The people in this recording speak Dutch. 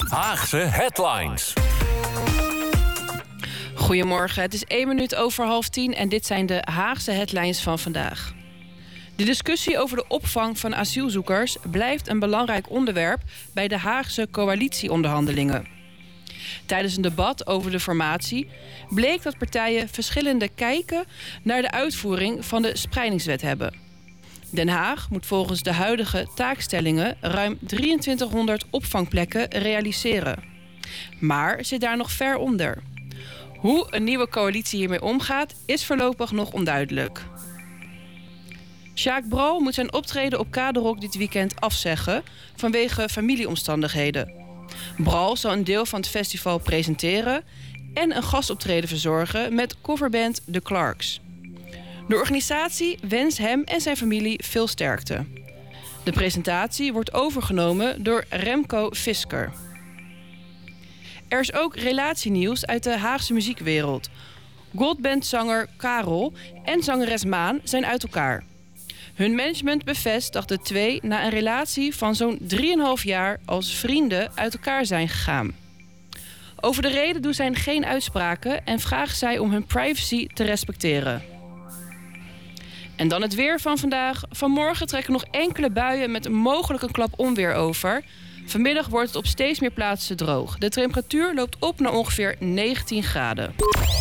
Haagse Headlines. Goedemorgen, het is 1 minuut over 9:30 en dit zijn de Haagse headlines van vandaag. De discussie over de opvang van asielzoekers blijft een belangrijk onderwerp bij de Haagse coalitieonderhandelingen. Tijdens een debat over de formatie bleek dat partijen verschillende kijken naar de uitvoering van de spreidingswet hebben. Den Haag moet volgens de huidige taakstellingen ruim 2300 opvangplekken realiseren. Maar zit daar nog ver onder. Hoe een nieuwe coalitie hiermee omgaat is voorlopig nog onduidelijk. Sjaak Bral moet zijn optreden op Kaderok dit weekend afzeggen vanwege familieomstandigheden. Bral zal een deel van het festival presenteren en een gastoptreden verzorgen met coverband The Clarks. De organisatie wenst hem en zijn familie veel sterkte. De presentatie wordt overgenomen door Remco Fisker. Er is ook relatienieuws uit de Haagse muziekwereld. Goldbandzanger Karel en zangeres Maan zijn uit elkaar. Hun management bevestigt dat de twee na een relatie van zo'n 3,5 jaar als vrienden uit elkaar zijn gegaan. Over de reden doen zij geen uitspraken en vragen zij om hun privacy te respecteren. En dan het weer van vandaag. Vanmorgen trekken nog enkele buien met mogelijk een klap onweer over. Vanmiddag wordt het op steeds meer plaatsen droog. De temperatuur loopt op naar ongeveer 19 graden.